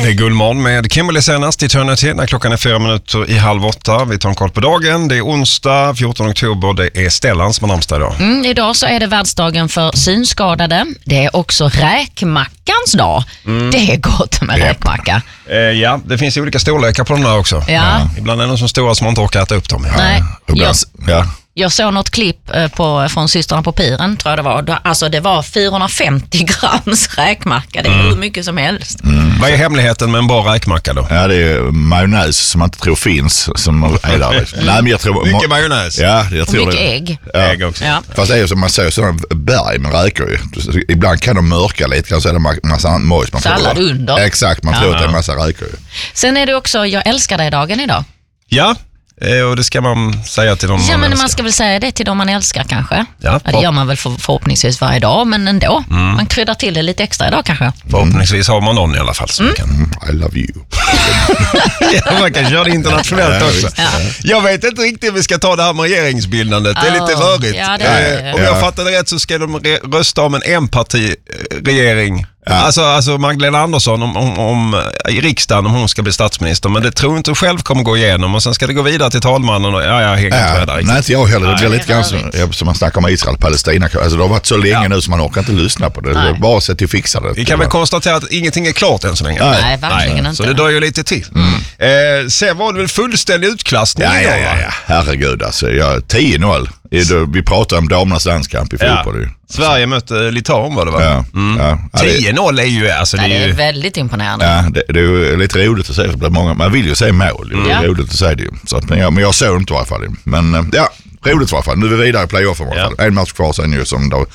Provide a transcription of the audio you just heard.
är Gullmorgon med Kimberly senast i Eternity när klockan är 7:04. Vi tar en koll på dagen. Det är onsdag 14 oktober. Det är Stellan som har namnsdag idag. Idag så är det världsdagen för synskadade. Det är också räkmackans dag. Det är gott med räkmacka. Ja, det finns ju olika storlekar på de där också. Ja. Ibland är de så stora som man inte orkar äta upp dem. Nej, Ja. jag såg något klipp från systrarna på Piren, tror jag det var. Alltså det var 450 grams räkmacka. Det är hur mycket som helst. Vad är hemligheten med en bra räkmacka då? Ja, det är majonnäs som man inte tror finns. Som är där. Nej, men jag tror, mycket majonnäs. Ja, jag tror mycket det. ägg. Ja. Ägg också. Ja. Fast det är ju som man säger sådana berg med räkor ju. Ibland kan de mörka lite, kanske är det massa mojs. Sallad under. Exakt, man tror att det är en massa räkor ju. Sen är det också jag älskar dig-dagen idag. Ja, och det ska man säga till dem Ja, men älskar. man ska väl säga det till dem man älskar kanske. Ja. Det gör man väl förhoppningsvis varje dag, men ändå. Man kryddar till det lite extra idag kanske. Förhoppningsvis har man någon i alla fall. Som kan... I love you. Ja, man kan köra det internationellt också. Ja. Jag vet inte riktigt om vi ska ta det här med regeringsbildandet. Det är lite rörigt. Ja, det är det. Om jag fattade rätt så ska de rösta om en enpartiregering. Ja. Alltså Magdalena Andersson om i riksdagen om hon ska bli statsminister. Men det tror inte själv kommer gå igenom. Och sen ska det gå vidare till talmannen. Och jag hänger inte med där. Nej, inte jag heller. Det blir lite grann rörigt. som man snackar om Israel-Palestina. Alltså, det har varit så länge nu så man orkar inte lyssna på det. Det är bara se till att fixa det. Vi kan väl konstatera att ingenting är klart än så länge. Nej, verkligen inte. Så det drar ju lite till. Sen var det väl fullständig utklassning igår, va? Ja. Herregud, alltså. 10-0. Vi pratar om damernas landskamp i fotboll. Ja. Sverige mötte Litauen, var det va? Ja. 10-0 är ju... Alltså, Nej, det är det är ju... väldigt imponerande. Ja, det är ju lite roligt att se. Man vill ju se mål. Det är roligt att se det. Så att, men jag såg inte i varje fall. Men ja, roligt i alla fall. Nu är vi vidare i playoffen i alla fall. En match kvar sen ju som